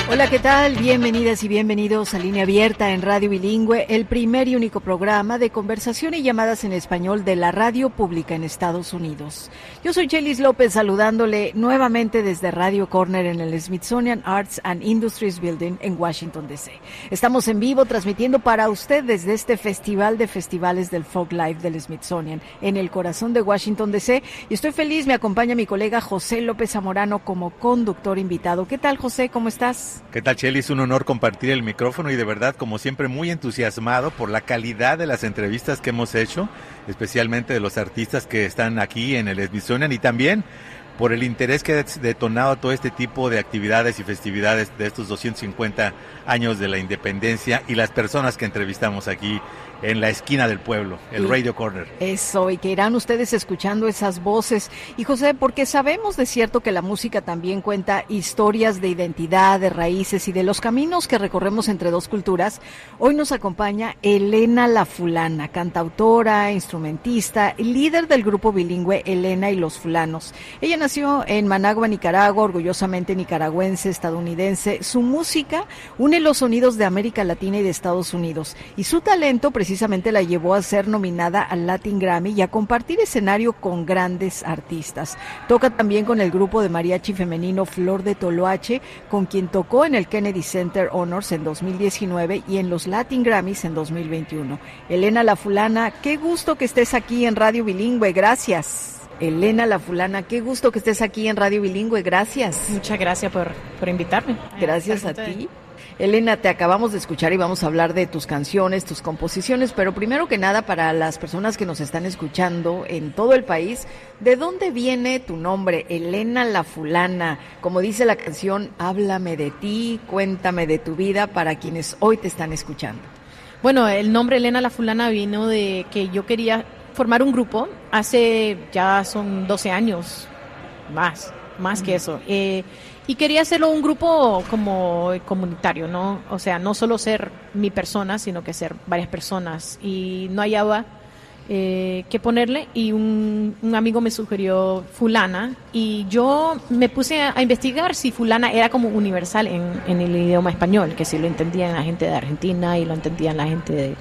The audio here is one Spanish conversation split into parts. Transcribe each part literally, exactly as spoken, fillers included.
Hola, ¿qué tal? Bienvenidas y bienvenidos a Línea Abierta en Radio Bilingüe, el primer y único programa de conversación y llamadas en español de la radio pública en Estados Unidos. Yo soy Chelis López, saludándole nuevamente desde Radio Corner en el Smithsonian Arts and Industries Building en Washington, D C Estamos en vivo transmitiendo para usted desde este Festival de Festivales del Folk Life del Smithsonian en el corazón de Washington, D C Y estoy feliz, me acompaña mi colega José López Zamorano como conductor invitado. ¿Qué tal, José? ¿Cómo estás? ¿Qué tal, Chely? Es un honor compartir el micrófono y de verdad, como siempre, muy entusiasmado por la calidad de las entrevistas que hemos hecho, especialmente de los artistas que están aquí en el Smithsonian y también por el interés que ha detonado todo este tipo de actividades y festividades de estos doscientos cincuenta años de la independencia y las personas que entrevistamos aquí en la esquina del pueblo, el y Radio Corner. Eso, y que irán ustedes escuchando esas voces. Y José, porque sabemos de cierto que la música también cuenta historias de identidad, de raíces y de los caminos que recorremos entre dos culturas, hoy nos acompaña Elena La Fulana, cantautora, instrumentista, líder del grupo bilingüe Elena y los Fulanos. Ella nació en Managua, Nicaragua, orgullosamente nicaragüense, estadounidense. Su música une los sonidos de América Latina y de Estados Unidos, y su talento precisamente precisamente la llevó a ser nominada al Latin Grammy y a compartir escenario con grandes artistas. Toca también con el grupo de mariachi femenino Flor de Toloache, con quien tocó en el Kennedy Center Honors en dos mil diecinueve y en los Latin Grammys en dos mil veintiuno. Elena La Fulana, qué gusto que estés aquí en Radio Bilingüe, gracias. Elena La Fulana, qué gusto que estés aquí en Radio Bilingüe, gracias. Muchas gracias por, por invitarme. Gracias a ti. Elena, te acabamos de escuchar y vamos a hablar de tus canciones, tus composiciones, pero primero que nada, para las personas que nos están escuchando en todo el país, ¿de dónde viene tu nombre, Elena La Fulana? Como dice la canción, háblame de ti, cuéntame de tu vida, para quienes hoy te están escuchando. Bueno, el nombre Elena La Fulana vino de que yo quería formar un grupo, hace ya son doce años, más, más uh-huh. que eso, eh, y quería hacerlo un grupo como comunitario, ¿no? O sea, no solo ser mi persona, sino que ser varias personas. Y no hallaba eh, qué ponerle, y un, un amigo me sugirió Fulana, y yo me puse a, a investigar si Fulana era como universal en, en el idioma español, que si lo entendían la gente de Argentina y lo entendían la gente de,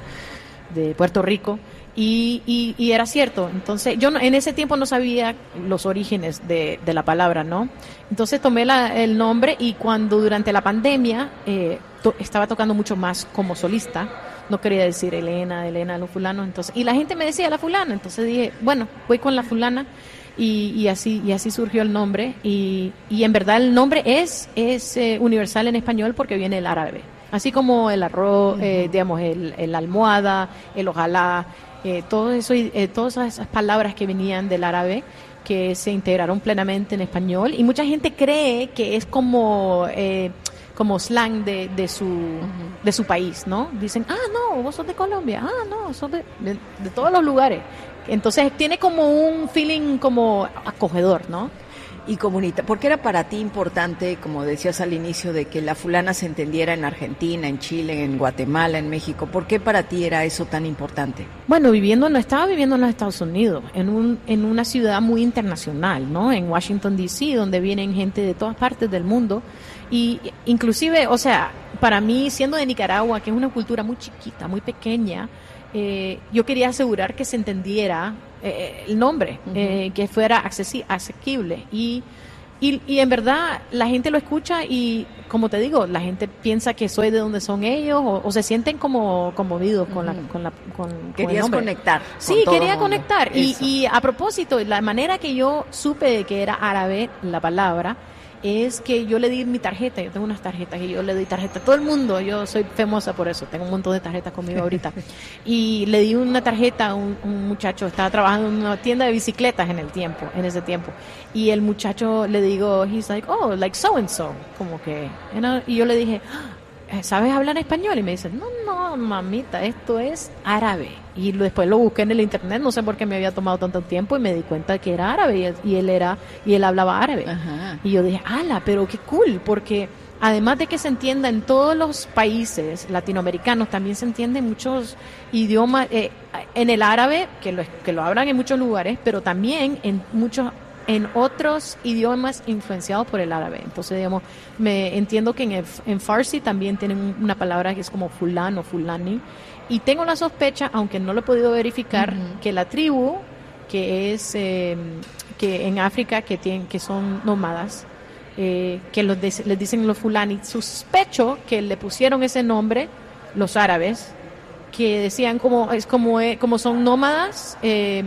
de Puerto Rico. Y, y, y era cierto. Entonces yo no, en ese tiempo no sabía los orígenes de, de la palabra, ¿no? Entonces tomé la, el nombre, y cuando durante la pandemia eh, to, estaba tocando mucho más como solista, no quería decir Elena, Elena, los fulanos, entonces, y la gente me decía La Fulana, entonces dije, bueno, voy con La Fulana, y, y así y así surgió el nombre, y, y en verdad el nombre es, es eh, universal en español porque viene del árabe, así como el arroz, uh-huh. eh, digamos, el, el almohada, el ojalá, Eh, todo eso, eh, todas esas palabras que venían del árabe que se integraron plenamente en español, y mucha gente cree que es como eh, como slang de, de su uh-huh. de su país, ¿no? Dicen, ah, no, vos sos de Colombia, ah, no, sos de, de, de todos los lugares. Entonces tiene como un feeling como acogedor, ¿no? Y comunita, ¿por qué era para ti importante, como decías al inicio, de que La Fulana se entendiera en Argentina, en Chile, en Guatemala, en México? ¿Por qué para ti era eso tan importante? Bueno, viviendo, no estaba viviendo en los Estados Unidos, en un en una ciudad muy internacional, ¿no? En Washington, D C, donde vienen gente de todas partes del mundo, y inclusive, o sea, para mí, siendo de Nicaragua, que es una cultura muy chiquita, muy pequeña, eh, yo quería asegurar que se entendiera Eh, el nombre, uh-huh. eh, que fuera accesi- asequible, y, y y en verdad la gente lo escucha, y como te digo, la gente piensa que soy de donde son ellos, o, o se sienten como conmovidos uh-huh. con la con la con, querías con el conectar sí con todo quería mundo. conectar y, y a propósito, la manera que yo supe que era árabe la palabra es que yo le di mi tarjeta, yo tengo unas tarjetas y yo le di tarjeta a todo el mundo, yo soy famosa por eso, tengo un montón de tarjetas conmigo ahorita, y le di una tarjeta a un, un muchacho, estaba trabajando en una tienda de bicicletas en el tiempo, en ese tiempo, y el muchacho le digo, he's like, oh, like so and so, como que, you know, y yo le dije, ¿sabes hablar español? Y me dice, no, no, mamita, esto es árabe. Y después lo busqué en el internet, no sé por qué me había tomado tanto tiempo, y me di cuenta que era árabe, y él, y él era y él hablaba árabe. Ajá. Y yo dije, ala, pero qué cool, porque además de que se entienda en todos los países latinoamericanos, también se entiende en muchos idiomas, eh, en el árabe, que lo, que lo hablan en muchos lugares, pero también en muchos en otros idiomas influenciados por el árabe. Entonces, digamos, me entiendo que en, el, en Farsi también tienen una palabra que es como fulán o fulani, y tengo la sospecha, aunque no lo he podido verificar, uh-huh. que la tribu, que es eh, que en África, que tienen, que son nómadas, eh, que los de, les dicen los fulani, sospecho que le pusieron ese nombre los árabes, que decían como es como eh, como son nómadas, eh,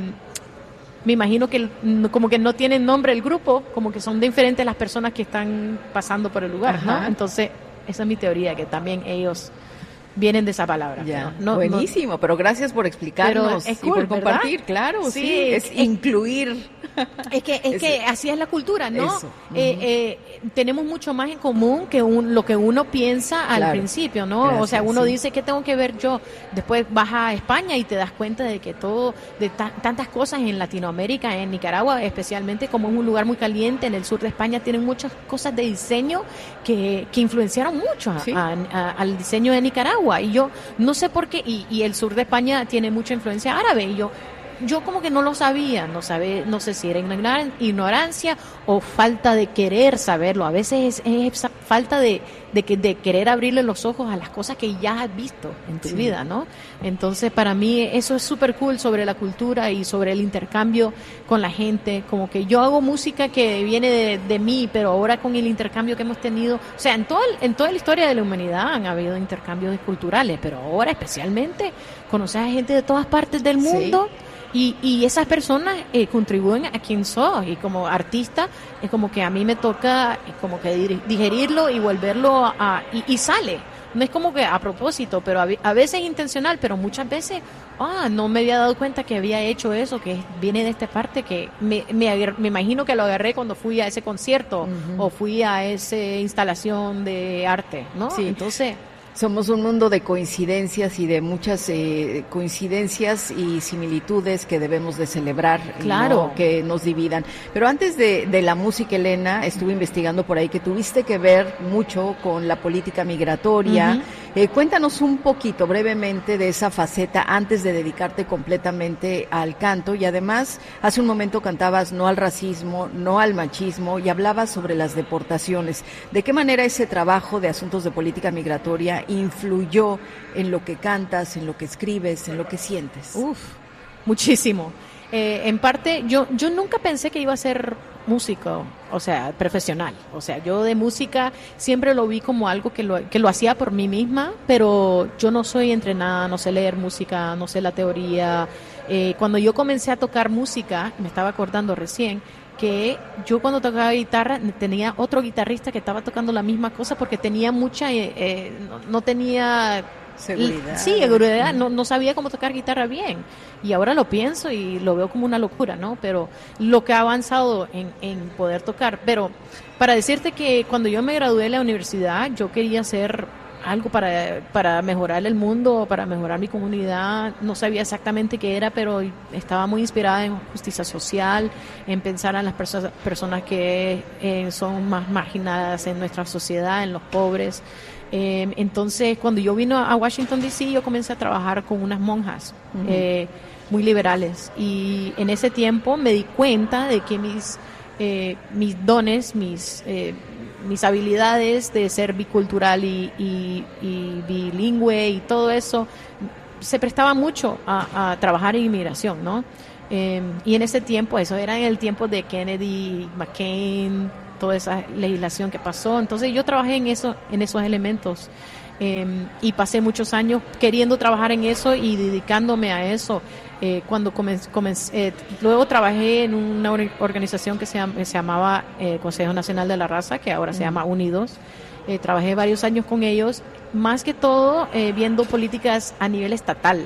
me imagino que como que no tienen nombre el grupo, como que son diferentes las personas que están pasando por el lugar, ¿no? Entonces, esa es mi teoría, que también ellos vienen de esa palabra. Ya, ¿no? No, buenísimo, no, pero gracias por explicarnos es cool, y por compartir, ¿verdad? Claro, sí, sí es, es incluir. Es que es, es que así es la cultura, ¿no? Eso. Uh-huh. eh, eh, tenemos mucho más en común que un, lo que uno piensa al claro. principio, ¿no? Gracias, o sea, uno sí. dice, ¿qué tengo que ver yo? Después vas a España y te das cuenta de que todo, de ta- tantas cosas en Latinoamérica, en Nicaragua, especialmente como es un lugar muy caliente, en el sur de España tienen muchas cosas de diseño que, que influenciaron mucho ¿Sí? a, a, al diseño de Nicaragua. Y yo no sé por qué, y, y el sur de España tiene mucha influencia árabe, y yo yo como que no lo sabía, no sabe, no sé si era ignorancia o falta de querer saberlo. A veces es, es falta de, de, que, de querer abrirle los ojos a las cosas que ya has visto en tu sí. vida, ¿no? Entonces, para mí eso es súper cool sobre la cultura y sobre el intercambio con la gente. Como que yo hago música que viene de, de mí, pero ahora con el intercambio que hemos tenido, o sea, en, todo el, en toda la historia de la humanidad han habido intercambios culturales, pero ahora especialmente conocer a gente de todas partes del mundo. Sí. Y, y esas personas eh, contribuyen a quien soy, y como artista es como que a mí me toca como que digerirlo y volverlo a, a y, y sale, no es como que a propósito, pero a, a veces intencional, pero muchas veces ah no me había dado cuenta que había hecho eso, que viene de esta parte, que me, me, me imagino que lo agarré cuando fui a ese concierto uh-huh. o fui a esa instalación de arte, ¿no? Sí. Entonces somos un mundo de coincidencias y de muchas eh, coincidencias y similitudes que debemos de celebrar, claro, ¿no? Que nos dividan. Pero antes de, de la música, Elena, estuve investigando por ahí que tuviste que ver mucho con la política migratoria. Uh-huh. Eh, cuéntanos un poquito, brevemente, de esa faceta antes de dedicarte completamente al canto. Y además, hace un momento cantabas no al racismo, no al machismo, y hablabas sobre las deportaciones. ¿De qué manera ese trabajo de asuntos de política migratoria influyó en lo que cantas, en lo que escribes, en lo que sientes? Uf, muchísimo. Eh, en parte, yo yo nunca pensé que iba a ser músico, o sea, profesional. O sea, yo de música siempre lo vi como algo que lo, que lo hacía por mí misma, pero yo no soy entrenada, no sé leer música, no sé la teoría. Eh, cuando yo comencé a tocar música, me estaba acordando recién, que yo cuando tocaba guitarra tenía otro guitarrista que estaba tocando la misma cosa porque tenía mucha, eh, eh, no, no tenía seguridad. Sí, seguridad, no, no sabía cómo tocar guitarra bien. Y ahora lo pienso y lo veo como una locura, ¿no? Pero lo que ha avanzado en, en poder tocar. Pero para decirte que cuando yo me gradué de la universidad, yo quería hacer algo para, para mejorar el mundo, para mejorar mi comunidad. No sabía exactamente qué era, pero estaba muy inspirada en justicia social, en pensar en las perso- personas que eh, son más marginadas en nuestra sociedad, en los pobres. Eh, entonces, cuando yo vine a Washington, D C, yo comencé a trabajar con unas monjas uh-huh. eh, muy liberales. Y en ese tiempo me di cuenta de que mis, eh, mis dones, mis... Eh, mis habilidades de ser bicultural y, y, y bilingüe y todo eso se prestaba mucho a, a trabajar en inmigración, ¿no? Eh, y en ese tiempo, eso era en el tiempo de Kennedy, McCain, toda esa legislación que pasó. Entonces yo trabajé en eso, en esos elementos eh, y pasé muchos años queriendo trabajar en eso y dedicándome a eso. Eh, cuando comencé, comencé eh, luego trabajé en una organización que se, llama, se llamaba eh, Consejo Nacional de la Raza, que ahora uh-huh. se llama Unidos. Eh, trabajé varios años con ellos, más que todo eh, viendo políticas a nivel estatal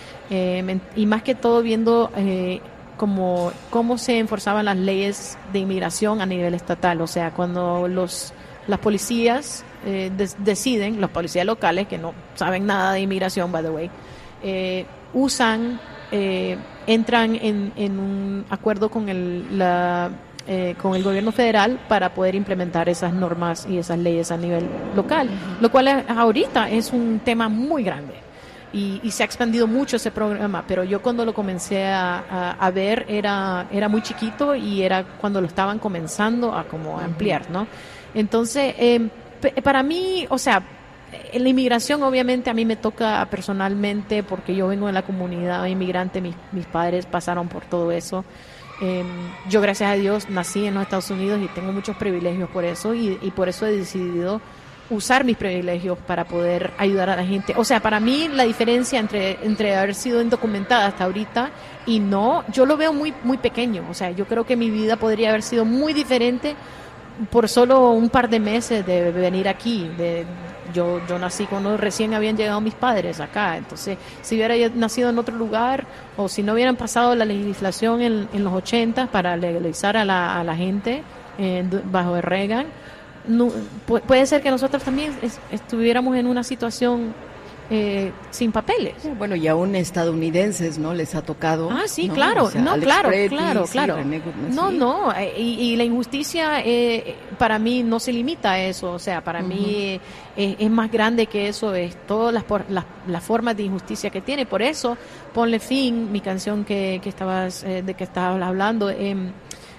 eh, y más que todo viendo eh, como cómo se enforzaban las leyes de inmigración a nivel estatal. O sea, cuando los las policías eh, de, deciden, los policías locales que no saben nada de inmigración, by the way, eh, usan Eh, entran en, en un acuerdo con el, la, eh, con el gobierno federal para poder implementar esas normas y esas leyes a nivel local, uh-huh. lo cual es, ahorita es un tema muy grande y, y se ha expandido mucho ese programa, pero yo cuando lo comencé a, a, a ver era, era muy chiquito y era cuando lo estaban comenzando a como a ampliar, ¿no? Entonces, eh, p- para mí, o sea, en la inmigración obviamente a mí me toca personalmente porque yo vengo de la comunidad inmigrante, mis, mis padres pasaron por todo eso. Eh, yo gracias a Dios nací en los Estados Unidos y tengo muchos privilegios por eso y, y por eso he decidido usar mis privilegios para poder ayudar a la gente. O sea, para mí la diferencia entre, entre haber sido indocumentada hasta ahorita y no, yo lo veo muy, muy pequeño. O sea, yo creo que mi vida podría haber sido muy diferente por solo un par de meses de venir aquí. De, yo, yo nací cuando recién habían llegado mis padres acá. Entonces, si hubiera nacido en otro lugar o si no hubieran pasado la legislación en, en los ochenta para legalizar a la, a la gente eh, bajo el Reagan, no, pu- puede ser que nosotros también es, estuviéramos en una situación eh, sin papeles. Bueno, y aún estadounidenses, ¿no? Les ha tocado. Ah, sí, ¿no? claro, O sea, no, Alex claro, Pretty, claro, sí, claro. René Goodman, No, sí. no, eh, y, y la injusticia eh, para mí no se limita a eso, o sea, para Ujú. mí eh, es más grande que eso, es todas las, por- las, las formas de injusticia que tiene. Por eso, Ponle Fin, mi canción que, que estabas, eh, de que estabas hablando, eh,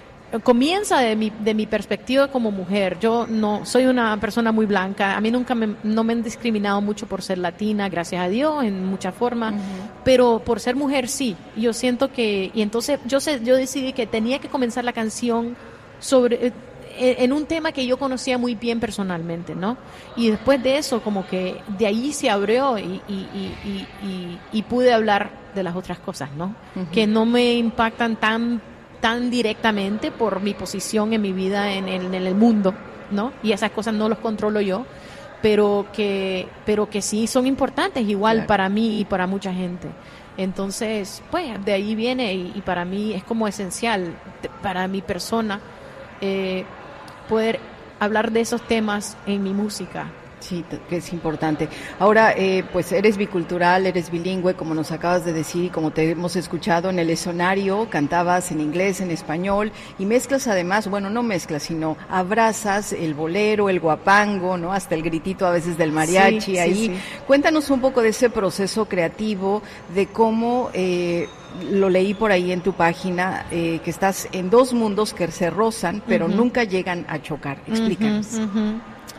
comienza de mi, de mi perspectiva como mujer. Yo no soy una persona muy blanca, a mí nunca me, no me han discriminado mucho por ser latina, gracias a Dios, en muchas formas, Ujú. pero por ser mujer sí. Yo siento que, y entonces yo sé, yo decidí que tenía que comenzar la canción sobre eh, en un tema que yo conocía muy bien personalmente, ¿no? Y después de eso, como que de ahí se abrió y, y, y, y, y, y pude hablar de las otras cosas, ¿no? Ujú. Que no me impactan tan tan directamente por mi posición en mi vida en el, en el mundo, ¿no? Y esas cosas no los controlo yo, pero que pero que sí son importantes igual Claro. para mí y para mucha gente. Entonces, pues de ahí viene y, y para mí es como esencial te- para mi persona eh, poder hablar de esos temas en mi música. Sí, t- que es importante. Ahora, eh, pues eres bicultural, eres bilingüe, como nos acabas de decir y como te hemos escuchado en el escenario, cantabas en inglés, en español y mezclas además, bueno, no mezclas, sino abrazas el bolero, el guapango, ¿no? Hasta el gritito a veces del mariachi Sí, sí, ahí. sí. Cuéntanos un poco de ese proceso creativo, de cómo... Eh, lo leí por ahí en tu página, eh, que estás en dos mundos que se rozan, pero Ujú. nunca llegan a chocar. Explícanos. Ujú, ujú.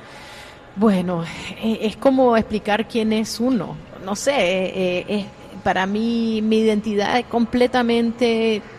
Bueno, eh, es como explicar quién es uno. No sé, eh, eh, es, para mí mi identidad es completamente eh,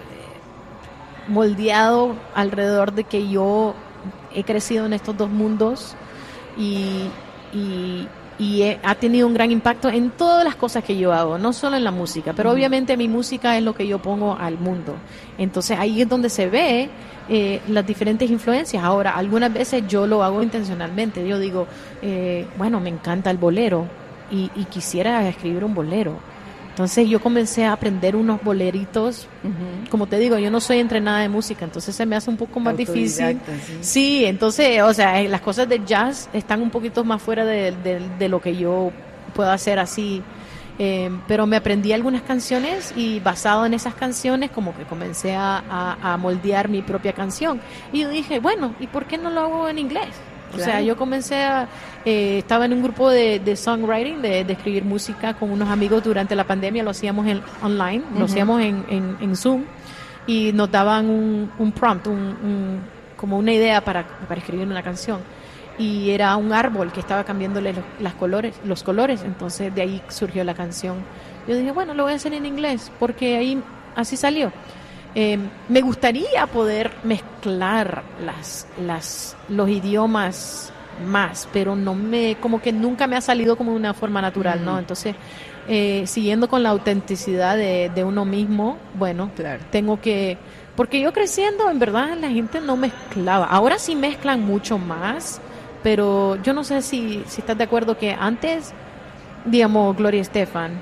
moldeado alrededor de que yo he crecido en estos dos mundos y, y, y he- ha tenido un gran impacto en todas las cosas que yo hago, no solo en la música, pero Ujú. obviamente mi música es lo que yo pongo al mundo. Entonces ahí es donde se ve eh, las diferentes influencias. Ahora, algunas veces yo lo hago intencionalmente. Yo digo, eh, bueno, me encanta el bolero y, y quisiera escribir un bolero. Entonces yo comencé a aprender unos boleritos. Ujú. Como te digo, yo no soy entrenada de música, entonces se me hace un poco más difícil. Autodidacta, sí. Sí, entonces, o sea, eh, las cosas de jazz están un poquito más fuera de, de, de lo que yo puedo hacer así. Eh, pero me aprendí algunas canciones y basado en esas canciones como que comencé a, a, a moldear mi propia canción. Y yo dije, bueno, ¿y por qué no lo hago en inglés? O Claro. sea, yo comencé a... eh, estaba en un grupo de, de songwriting, de, de escribir música con unos amigos durante la pandemia, lo hacíamos en, online, lo Ujú. hacíamos en, en, en Zoom y nos daban un, un prompt, un, un- como una idea para, para escribir una canción. Y era un árbol que estaba cambiándole los, las colores, los colores, entonces de ahí surgió la canción. Yo dije, bueno, lo voy a hacer en inglés, porque ahí así salió. Eh, me gustaría poder mezclar las, las, los idiomas más, pero no me, como que nunca me ha salido como de una forma natural, ¿no? Mm. Entonces, eh, siguiendo con la autenticidad de, de uno mismo, bueno, Claro. tengo que, porque yo creciendo, en verdad, la gente no mezclaba. Ahora sí mezclan mucho más, pero yo no sé si, si estás de acuerdo que antes, digamos, Gloria Estefan,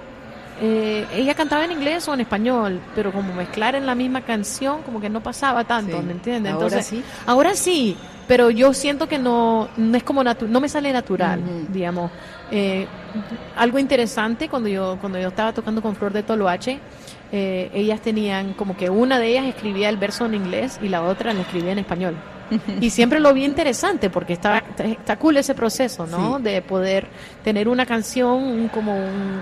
eh, ella cantaba en inglés o en español, pero como mezclar en la misma canción, como que no pasaba tanto, Sí. ¿me entiendes? Ahora Entonces, sí. ahora sí, pero yo siento que no, no es como natu- no me sale natural, Ujú. digamos. Eh, algo interesante cuando yo cuando yo estaba tocando con Flor de Toloache, eh, ellas tenían como que una de ellas escribía el verso en inglés y la otra la escribía en español. Y siempre lo vi interesante porque está, está cool ese proceso, ¿no? Sí. De poder tener una canción, un, como un,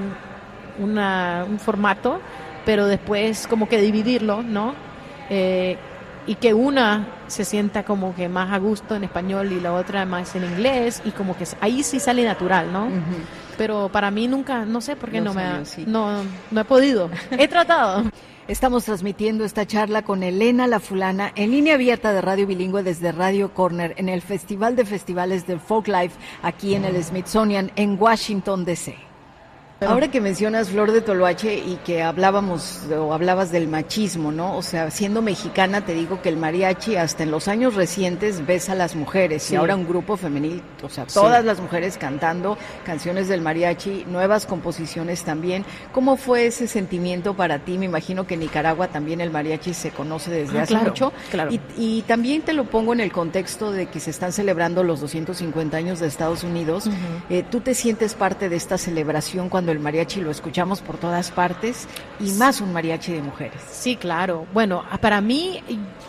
un, una, un formato, pero después como que dividirlo, ¿no? Eh, y que una se sienta como que más a gusto en español y la otra más en inglés, y como que ahí sí sale natural, ¿no? Uh-huh. Pero para mí nunca, no sé por qué no, no me ha, sí. no, no he podido. He tratado. Estamos transmitiendo esta charla con Elena La Fulana en línea abierta de Radio Bilingüe desde Radio Corner en el Festival de Festivales del Folklife aquí en el Smithsonian en Washington, D C Ahora que mencionas Flor de Toloache y que hablábamos o hablabas del machismo, ¿no? O sea, siendo mexicana te digo que el mariachi hasta en los años recientes ves a las mujeres, sí. Y ahora un grupo femenil, o sea, todas sí. Las mujeres cantando canciones del mariachi, nuevas composiciones también. ¿Cómo fue ese sentimiento para ti? Me imagino que en Nicaragua también el mariachi se conoce desde ah, hace claro, mucho. Claro. Y, y también te lo pongo en el contexto de que se están celebrando los doscientos cincuenta años de Estados Unidos. Uh-huh. Eh, ¿Tú te sientes parte de esta celebración cuando el mariachi lo escuchamos por todas partes y más un mariachi de mujeres? Sí, claro. Bueno, para mí,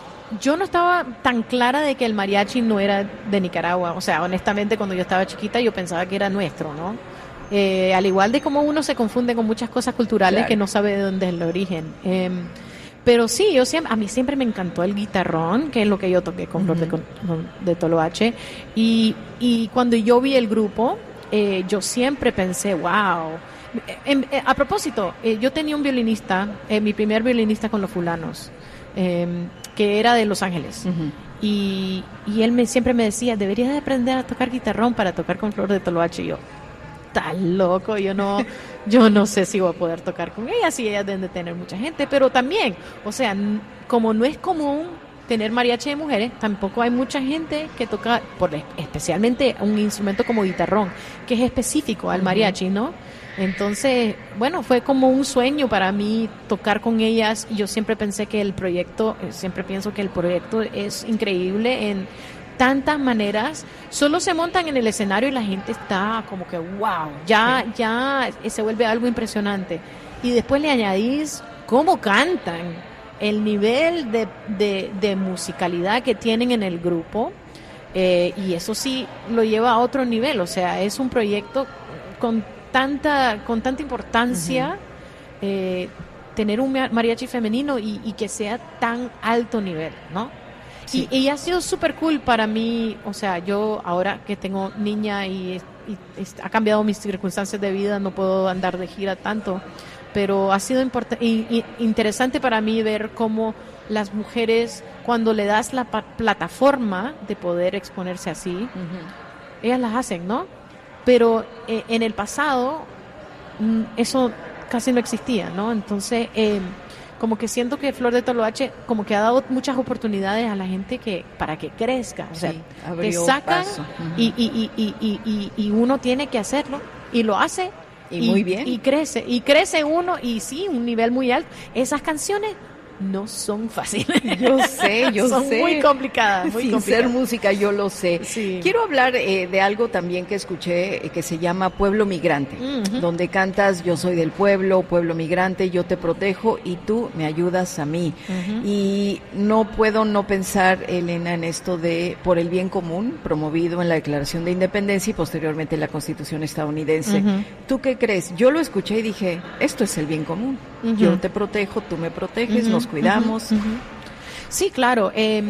yo no estaba tan clara de que el mariachi no era de Nicaragua. O sea, honestamente, cuando yo estaba chiquita yo pensaba que era nuestro, ¿no? Eh, al igual de como uno se confunde con muchas cosas culturales, claro, que no sabe de dónde es el origen. Eh, pero sí, yo siempre, a mí siempre me encantó el guitarrón, que es lo que yo toqué con Flor uh-huh. de, de Toloache. Y, y cuando yo vi el grupo, eh, yo siempre pensé, wow. En, eh, a propósito, eh, yo tenía un violinista, eh, mi primer violinista con los fulanos, eh, que era de Los Ángeles. Uh-huh. Y, y él me, siempre me decía, deberías de aprender a tocar guitarrón para tocar con Flor de Toloache. Y yo, está loco, yo no, yo no sé si voy a poder tocar con ella, si ellas deben de tener mucha gente, pero también, o sea, n- como no es común tener mariachi de mujeres, tampoco hay mucha gente que toca, por, especialmente un instrumento como guitarrón, que es específico al mariachi, ¿no? Entonces, bueno, fue como un sueño para mí tocar con ellas. Yo siempre pensé que el proyecto, siempre pienso que el proyecto es increíble en tantas maneras. Solo se montan en el escenario y la gente está como que wow, ya, sí. ya se vuelve algo impresionante. Y después le añadís cómo cantan, el nivel de, de, de musicalidad que tienen en el grupo, eh, y eso sí lo lleva a otro nivel. O sea, es un proyecto con tanta con tanta importancia, uh-huh. eh, tener un mariachi femenino y, y que sea tan alto nivel, ¿no? Sí. Y, y ha sido súper cool para mí. O sea, yo ahora que tengo niña y, y, y ha cambiado mis circunstancias de vida, no puedo andar de gira tanto, pero ha sido import- y, y interesante para mí ver cómo las mujeres, cuando le das la pa- plataforma de poder exponerse así, uh-huh. ellas las hacen, ¿no? Pero eh, en el pasado mm, eso casi no existía, ¿no? Entonces, eh, como que siento que Flor de Toloache como que ha dado muchas oportunidades a la gente que para que crezca, o sea, sí, te sacan uh-huh. y, y, y, y, y, y uno tiene que hacerlo y lo hace y, y muy bien y crece y crece uno y sí, un nivel muy alto. Esas canciones no son fáciles. Yo sé, yo son sé. Son muy complicadas, muy Sin complicadas. ser música, yo lo sé. Sí. Quiero hablar eh, de algo también que escuché eh, que se llama Pueblo Migrante, uh-huh. donde cantas yo soy del pueblo, pueblo migrante, yo te protejo y tú me ayudas a mí. Uh-huh. Y no puedo no pensar, Elena, en esto de por el bien común, promovido en la Declaración de Independencia y posteriormente en la Constitución estadounidense. Uh-huh. ¿Tú qué crees? Yo lo escuché y dije, esto es el bien común. Uh-huh. Yo te protejo, tú me proteges, uh-huh. nos cuidamos. Uh-huh, uh-huh. Sí, claro. Eh,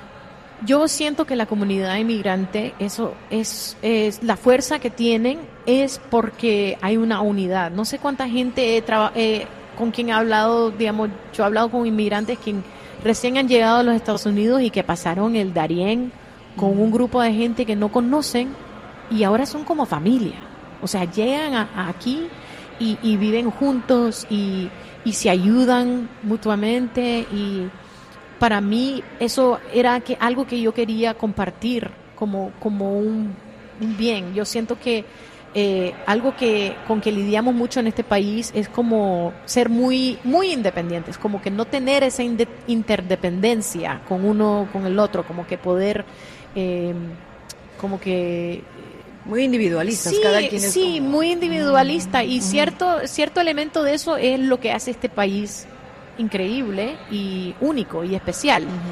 yo siento que la comunidad inmigrante, eso es, es la fuerza que tienen es porque hay una unidad. No sé cuánta gente he traba, eh, con quien he hablado, digamos, yo he hablado con inmigrantes que recién han llegado a los Estados Unidos y que pasaron el Darién con uh-huh. un grupo de gente que no conocen y ahora son como familia. O sea, llegan a, a aquí y, y viven juntos y y se ayudan mutuamente, y para mí eso era que algo que yo quería compartir como, como un, un bien. Yo siento que eh, algo que con que lidiamos mucho en este país es como ser muy, muy independientes, como que no tener esa inde- interdependencia con uno, con el otro, como que poder, eh, como que muy individualistas, sí, cada quien es sí, como... muy individualista, uh-huh. y cierto cierto elemento de eso es lo que hace este país increíble y único y especial. Uh-huh.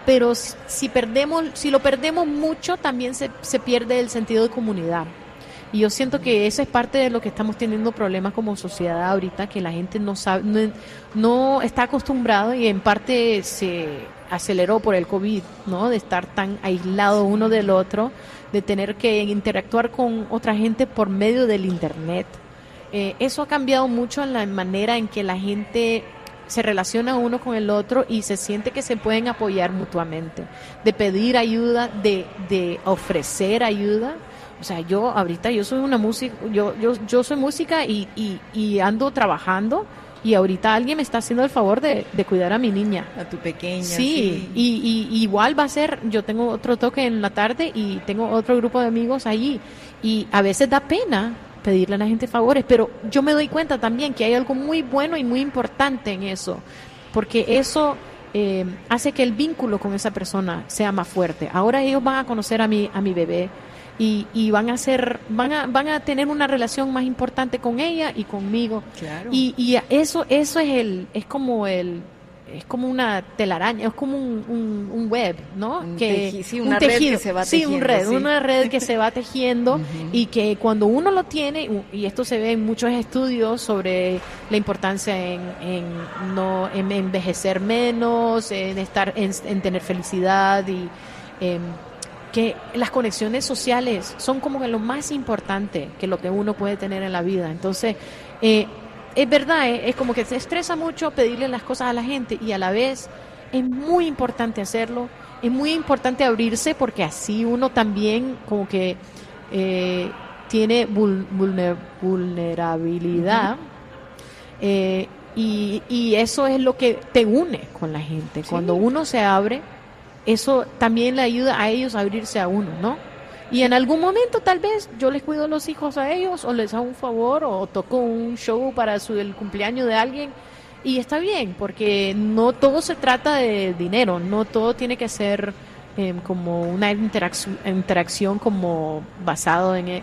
pero si, si perdemos, si lo perdemos mucho, también se, se pierde el sentido de comunidad. Y yo siento que eso es parte de lo que estamos teniendo problemas como sociedad ahorita, que la gente no sabe, no, no está acostumbrado, y en parte se aceleró por el COVID, ¿no? De estar tan aislado uno del otro, de tener que interactuar con otra gente por medio del internet. Eh, eso ha cambiado mucho en la manera en que la gente se relaciona uno con el otro y se siente que se pueden apoyar mutuamente, de pedir ayuda, de, de ofrecer ayuda. O sea, yo ahorita yo soy una música, yo yo yo soy música y, y, y ando trabajando, y ahorita alguien me está haciendo el favor de, de cuidar a mi niña. A tu pequeña. Sí, sí. Y, y igual va a ser, yo tengo otro toque en la tarde y tengo otro grupo de amigos allí, y a veces da pena pedirle a la gente favores, pero yo me doy cuenta también que hay algo muy bueno y muy importante en eso, porque eso eh, hace que el vínculo con esa persona sea más fuerte. Ahora ellos van a conocer a mi a mi bebé, y, y van a ser van a van a tener una relación más importante con ella y conmigo. Claro. Y, y eso eso es el es como el es como una telaraña, es como un, un, un web, ¿no? Un que teji, sí, una un red tejido, que se va sí, tejiendo. un red, sí. una red que se va tejiendo. Uh-huh. Y que cuando uno lo tiene, y esto se ve en muchos estudios sobre la importancia en, en no en envejecer menos, en estar en, en tener felicidad, y eh, que las conexiones sociales son como que lo más importante que lo que uno puede tener en la vida. Entonces, eh, es verdad, eh, es como que se estresa mucho pedirle las cosas a la gente, y a la vez es muy importante hacerlo, es muy importante abrirse, porque así uno también como que eh, tiene vul- vulner- vulnerabilidad. Uh-huh. eh, y, y eso es lo que te une con la gente. Sí. Cuando uno se abre, eso también le ayuda a ellos a abrirse a uno, ¿no? Y en algún momento tal vez yo les cuido los hijos a ellos, o les hago un favor, o toco un show para su, el cumpleaños de alguien, y está bien, porque no todo se trata de dinero, no todo tiene que ser eh, como una interacción, interacción como basado en, en,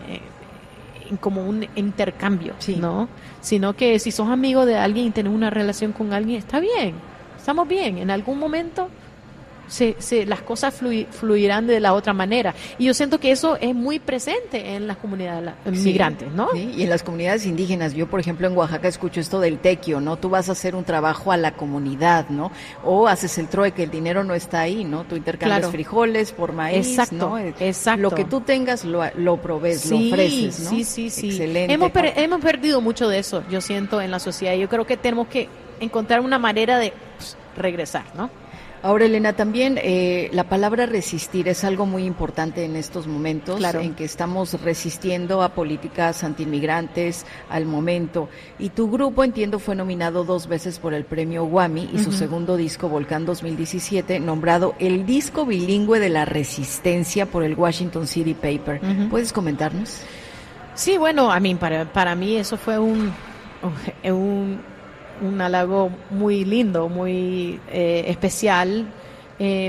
en como un intercambio, sí. ¿no? Sino que si sos amigo de alguien y tenés una relación con alguien, está bien, estamos bien, en algún momento Se, se, las cosas fluir, fluirán de la otra manera. Y yo siento que eso es muy presente en las comunidades sí, migrantes, ¿no? Sí, y en las comunidades indígenas. Yo, por ejemplo, en Oaxaca escucho esto del tequio, ¿no? Tú vas a hacer un trabajo a la comunidad, ¿no? O haces el trueque, el dinero no está ahí, ¿no? Tú intercambias claro. frijoles por maíz, exacto, ¿no? Exacto. Lo que tú tengas lo, lo provees, sí, lo ofreces, ¿no? Sí, sí, sí. Excelente. Hemos, per- hemos perdido mucho de eso, yo siento, en la sociedad. Yo creo que tenemos que encontrar una manera de pues, regresar, ¿no? Ahora, Elena, también eh, la palabra resistir es algo muy importante en estos momentos, claro. en que estamos resistiendo a políticas antiinmigrantes al momento. Y tu grupo, entiendo, fue nominado dos veces por el premio Grammy y uh-huh. su segundo disco, Volcán dos mil diecisiete, nombrado el disco bilingüe de la resistencia por el Washington City Paper. Uh-huh. ¿Puedes comentarnos? Sí, bueno, a mí, para, para mí eso fue un... un un halago muy lindo, muy eh, especial. Eh,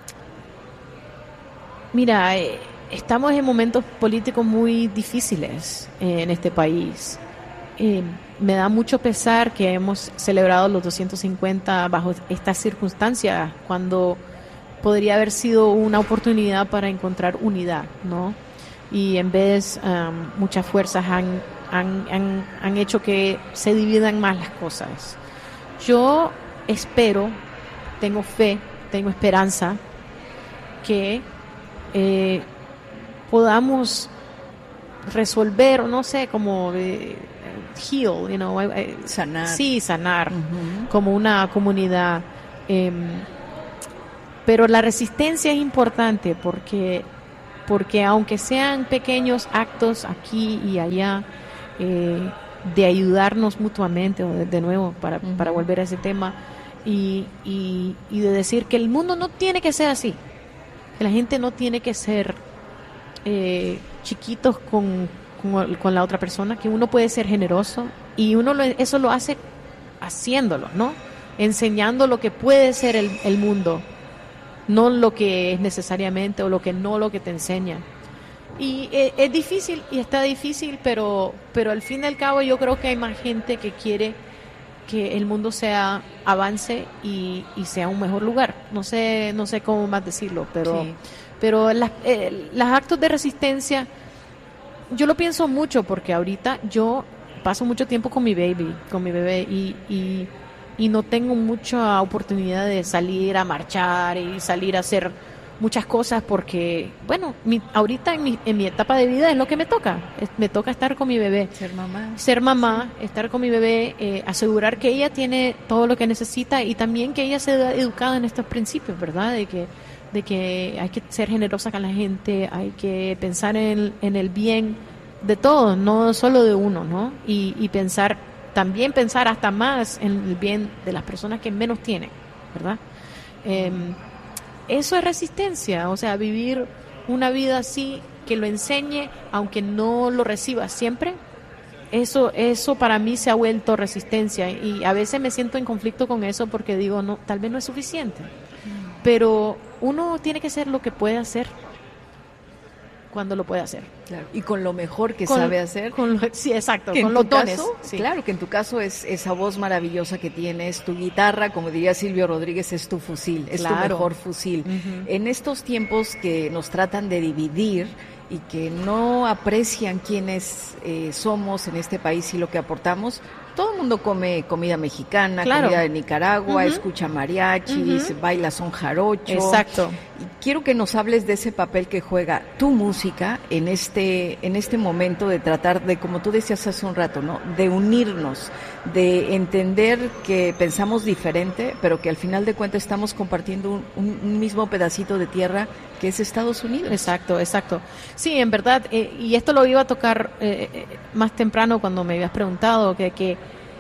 mira, eh, estamos en momentos políticos muy difíciles eh, en este país. Eh, me da mucho pesar que hemos celebrado los doscientos cincuenta bajo estas circunstancias, cuando podría haber sido una oportunidad para encontrar unidad, ¿no? Y en vez, um, muchas fuerzas han Han, han, han hecho que se dividan más las cosas. Yo espero, tengo fe, tengo esperanza que eh, podamos resolver, o no sé, como eh, heal, you know, eh, sanar. Sí, sanar, uh-huh. como una comunidad. Eh, pero la resistencia es importante, porque, porque aunque sean pequeños actos aquí y allá, Eh, de ayudarnos mutuamente, o de, de nuevo para, uh-huh. para volver a ese tema, y, y, y de decir que el mundo no tiene que ser así, que la gente no tiene que ser eh, chiquitos con, con, con la otra persona, que uno puede ser generoso, y uno lo, eso lo hace haciéndolo, ¿no? Enseñando lo que puede ser el, el mundo, no lo que es necesariamente, o lo que no lo que te enseña. Y eh, es difícil, y está difícil, pero pero al fin y al cabo yo creo que hay más gente que quiere que el mundo sea avance y, y sea un mejor lugar. No sé, no sé cómo más decirlo, pero, sí. pero las, eh, los actos de resistencia, yo lo pienso mucho porque ahorita yo paso mucho tiempo con mi baby, con mi bebé y, y, y no tengo mucha oportunidad de salir a marchar y salir a hacer muchas cosas porque, bueno, mi, ahorita en mi, en mi etapa de vida es lo que me toca. Es, me toca estar con mi bebé. Ser mamá. Ser mamá, sí. Estar con mi bebé, eh, asegurar que ella tiene todo lo que necesita y también que ella sea educada en estos principios, ¿verdad? De que, de que hay que ser generosa con la gente, hay que pensar en, en el bien de todos, no solo de uno, ¿no? Y, y pensar, también pensar hasta más en el bien de las personas que menos tienen, ¿verdad? Eh, Eso es resistencia, o sea, vivir una vida así que lo enseñe, aunque no lo reciba siempre, eso eso para mí se ha vuelto resistencia y a veces me siento en conflicto con eso porque digo, no, tal vez no es suficiente, pero uno tiene que hacer lo que puede hacer cuando lo puede hacer. Claro. Y con lo mejor que con, sabe hacer. Con lo, sí, exacto, que con los dones. Sí. Claro, que en tu caso es esa voz maravillosa que tienes, tu guitarra, como diría Silvio Rodríguez, es tu fusil, es claro. tu mejor fusil. Uh-huh. En estos tiempos que nos tratan de dividir y que no aprecian quiénes eh, somos en este país y lo que aportamos, todo el mundo come comida mexicana, claro. comida de Nicaragua, uh-huh. escucha mariachis, uh-huh. baila son jarocho. Exacto. Y quiero que nos hables de ese papel que juega tu música en este en este momento de tratar de, como tú decías hace un rato, ¿no? De unirnos, de entender que pensamos diferente, pero que al final de cuentas estamos compartiendo un, un, un mismo pedacito de tierra que es Estados Unidos. Exacto, exacto. Sí, en verdad, eh, y esto lo iba a tocar eh, eh, más temprano cuando me habías preguntado, que, que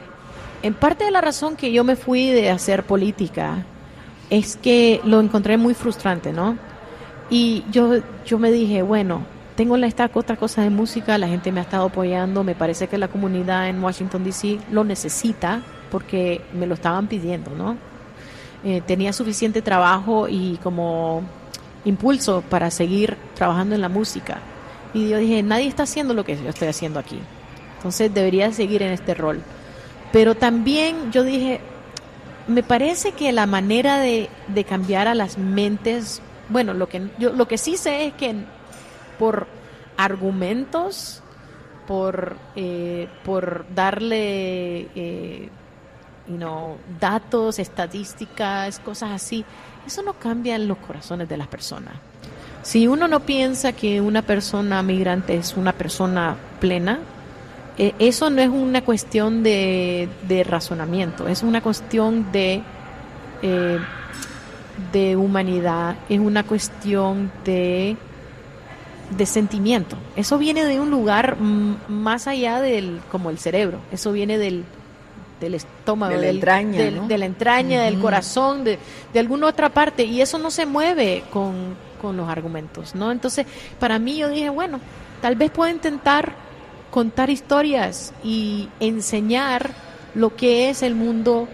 en parte de la razón que yo me fui de hacer política es que lo encontré muy frustrante, ¿no? Y yo, yo me dije, bueno, tengo esta otra cosa de música, la gente me ha estado apoyando, me parece que la comunidad en Washington D C lo necesita porque me lo estaban pidiendo, ¿no? Eh, tenía suficiente trabajo y como impulso para seguir trabajando en la música. Y yo dije, nadie está haciendo lo que yo estoy haciendo aquí. Entonces debería seguir en este rol. Pero también yo dije, me parece que la manera de, de cambiar a las mentes, bueno, lo que yo lo que sí sé es que por argumentos, por eh, por darle eh, you know, datos, estadísticas, cosas así, eso no cambia los corazones de las personas. Si uno no piensa que una persona migrante es una persona plena, eh, eso no es una cuestión de, de razonamiento, es una cuestión de eh, de humanidad, es una cuestión de de sentimiento. Eso viene de un lugar m- más allá del como el cerebro. Eso viene del del estómago, de la del, entraña, del, ¿no? de la entraña, uh-huh. del corazón, de, de alguna otra parte, y eso no se mueve con, con los argumentos, ¿no? Entonces, para mí yo dije, bueno, tal vez puedo intentar contar historias y enseñar lo que es el mundo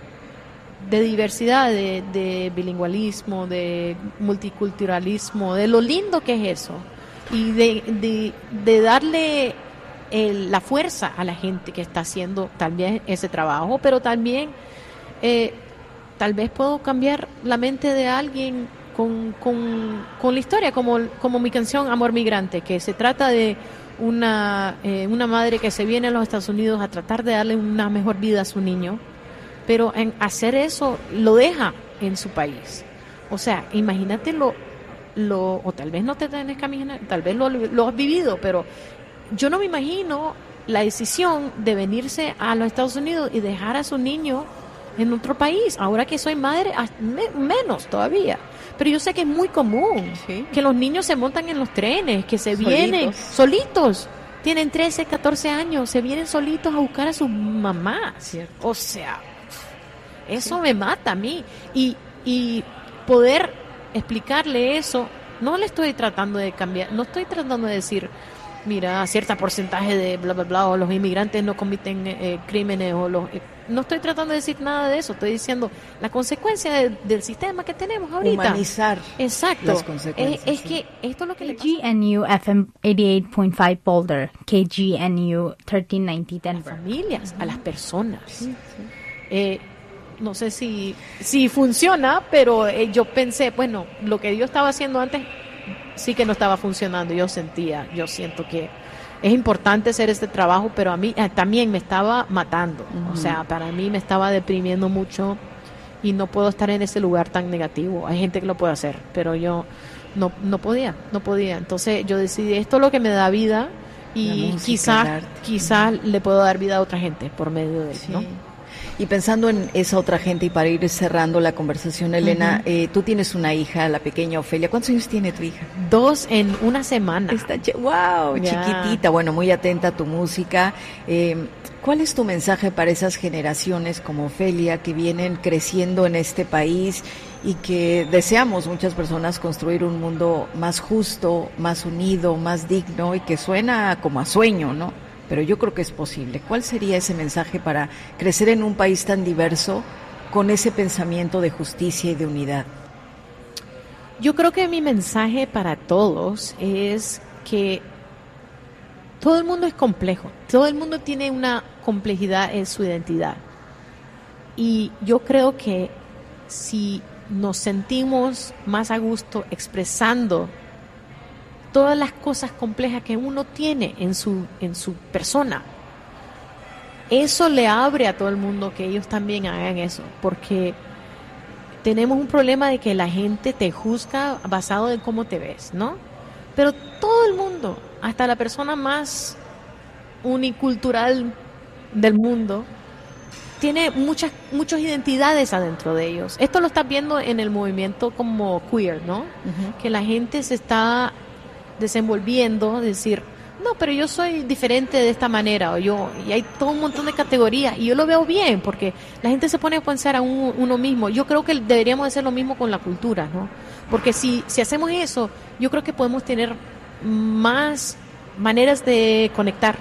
de diversidad, de, de bilingüismo, de multiculturalismo, de lo lindo que es eso, y de, de, de darle El, la fuerza a la gente que está haciendo también ese trabajo, pero también eh, tal vez puedo cambiar la mente de alguien con, con, con la historia, como, como mi canción Amor Migrante, que se trata de una, eh, una madre que se viene a los Estados Unidos a tratar de darle una mejor vida a su niño, pero en hacer eso lo deja en su país. O sea, imagínate lo, lo o tal vez no te tenés que imaginar, tal vez lo, lo has vivido, pero yo no me imagino la decisión de venirse a los Estados Unidos y dejar a su niño en otro país. Ahora que soy madre, me, menos todavía. Pero yo sé que es muy común, ¿sí?, que los niños se montan en los trenes, que se solitos. vienen solitos. Tienen trece, catorce años, se vienen solitos a buscar a su mamá. Cierto. O sea, eso sí. me mata a mí. Y, y poder explicarle eso, no le estoy tratando de cambiar, no estoy tratando de decir, mira, cierto porcentaje de bla, bla, bla, o los inmigrantes no cometen eh, crímenes, o los eh, no estoy tratando de decir nada de eso, estoy diciendo la consecuencia de, del sistema que tenemos ahorita. Humanizar. Exacto. Las consecuencias. Es, es sí. que esto es lo que le K G N U F M ochenta y ocho punto cinco Boulder, K G N U trece noventa Denver. A las familias, a las personas. Sí, sí. Eh, no sé si, si funciona, pero eh, yo pensé, bueno, lo que yo estaba haciendo antes sí que no estaba funcionando. Yo sentía, yo siento que es importante hacer este trabajo, pero a mí eh, también me estaba matando. Uh-huh. O sea, para mí me estaba deprimiendo mucho y no puedo estar en ese lugar tan negativo. Hay gente que lo puede hacer, pero yo no, no podía, no podía. Entonces yo decidí, esto es lo que me da vida y quizás, quizás uh-huh. le puedo dar vida a otra gente por medio de él, sí. ¿no? Y pensando en esa otra gente y para ir cerrando la conversación, Elena, uh-huh. eh, tú tienes una hija, la pequeña Ofelia. ¿Cuántos años tiene tu hija? Dos en una semana. Está ch- wow, yeah. chiquitita. Bueno, muy atenta a tu música. Eh, ¿Cuál es tu mensaje para esas generaciones como Ofelia que vienen creciendo en este país y que deseamos muchas personas construir un mundo más justo, más unido, más digno y que suena como a sueño, ¿no? Pero yo creo que es posible. ¿Cuál sería ese mensaje para crecer en un país tan diverso con ese pensamiento de justicia y de unidad? Yo creo que mi mensaje para todos es que todo el mundo es complejo, todo el mundo tiene una complejidad en su identidad. Y yo creo que si nos sentimos más a gusto expresando todas las cosas complejas que uno tiene en su, en su persona, eso le abre a todo el mundo que ellos también hagan eso, porque tenemos un problema de que la gente te juzga basado en cómo te ves, ¿no? Pero todo el mundo, hasta la persona más unicultural del mundo, tiene muchas muchas identidades adentro de ellos. Esto lo estás viendo en el movimiento como queer, ¿no? Uh-huh. Que la gente se está desenvolviendo, decir, no, pero yo soy diferente de esta manera, o yo, y hay todo un montón de categorías, y yo lo veo bien, porque la gente se pone a pensar a un, uno mismo. Yo creo que deberíamos hacer lo mismo con la cultura, ¿no? Porque si, si hacemos eso, yo creo que podemos tener más maneras de conectar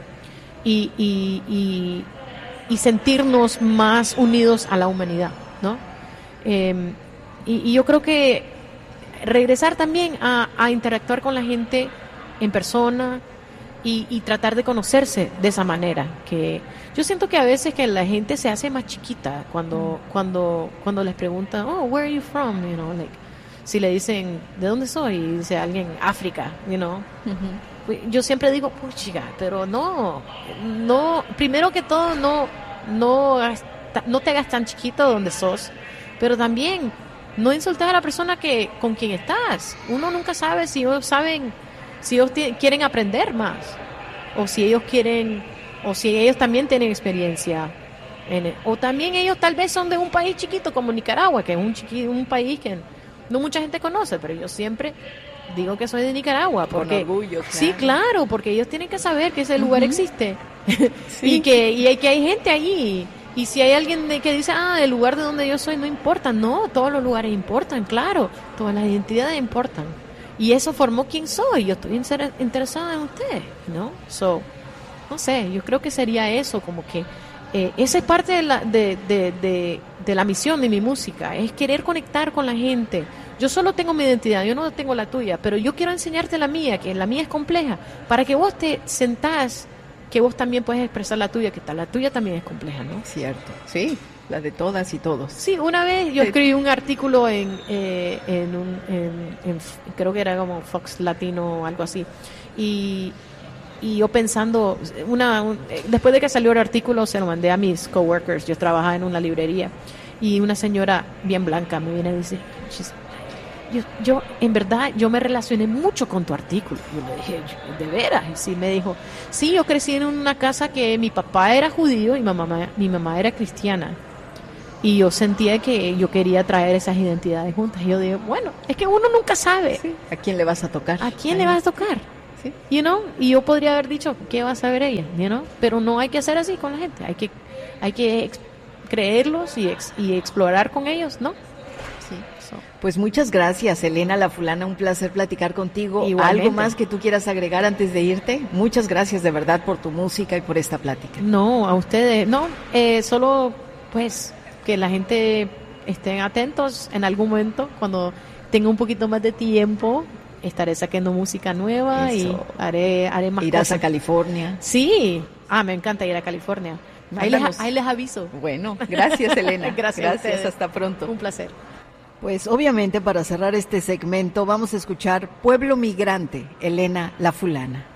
y, y, y, y sentirnos más unidos a la humanidad, ¿no? Eh, y, y yo creo que regresar también a, a interactuar con la gente en persona y, y tratar de conocerse de esa manera. Que yo siento que a veces que la gente se hace más chiquita cuando cuando cuando les preguntan, oh, where are you from, you know, like, si le dicen, ¿de dónde soy? Y dice alguien, África, you know. Uh-huh. Yo siempre digo, puchiga, pero no, no, primero que todo, no, no, no te hagas tan chiquito donde sos, pero también no insultes a la persona que con quien estás. Uno nunca sabe si ellos saben, si ellos t- quieren aprender más, o si ellos quieren, o si ellos también tienen experiencia en el, o también ellos tal vez son de un país chiquito como Nicaragua, que es un chiqui, un país que no mucha gente conoce, pero yo siempre digo que soy de Nicaragua porque con orgullo, claro. Sí, claro, porque ellos tienen que saber que ese lugar uh-huh. existe sí. y que y hay, que hay gente allí. Y si hay alguien de que dice, ah, el lugar de donde yo soy no importa, no, todos los lugares importan, claro, todas las identidades importan. Y eso formó quién soy, yo estoy inter- interesada en ustedes, ¿no? So, no sé, yo creo que sería eso, como que eh, esa es parte de la, de, de, de, de la misión de mi música, es querer conectar con la gente. Yo solo tengo mi identidad, yo no tengo la tuya, pero yo quiero enseñarte la mía, que la mía es compleja, para que vos te sentás, que vos también puedes expresar la tuya, que tal, la tuya también es compleja, ¿no? Cierto, sí, la de todas y todos. Sí, una vez yo escribí un artículo en, eh, en, un, en, en, creo que era como Fox Latino o algo así, y, y yo pensando, una un, después de que salió el artículo se lo mandé a mis coworkers, yo trabajaba en una librería, y una señora bien blanca me viene a decir, Yo, yo, en verdad, yo me relacioné mucho con tu artículo. Yo le dije, ¿de veras? Y sí, me dijo, sí, yo crecí en una casa que mi papá era judío y mi mamá, mi mamá era cristiana. Y yo sentía que yo quería traer esas identidades juntas. Y yo digo, bueno, es que uno nunca sabe. Sí. ¿A quién le vas a tocar? ¿A quién Ahí. le vas a tocar? Sí. You know? Y yo podría haber dicho, ¿qué va a saber ella? You know? Pero no hay que hacer así con la gente. Hay que, hay que ex- creerlos y, ex- y explorar con ellos, ¿no? Sí. Pues muchas gracias, Elena La Fulana, un placer platicar contigo. Igualmente. ¿Algo más que tú quieras agregar antes de irte? Muchas gracias de verdad por tu música y por esta plática. No, a ustedes, no, eh, solo pues que la gente estén atentos en algún momento, cuando tenga un poquito más de tiempo, estaré sacando música nueva. Eso. Y haré, haré más ¿Irás cosas. a California? Sí, ah, me encanta ir a California. Ahí les, ahí les aviso. Bueno, gracias, Elena. Gracias, gracias, hasta pronto. Un placer. Pues obviamente para cerrar este segmento vamos a escuchar Pueblo Migrante, Elena La Fulana.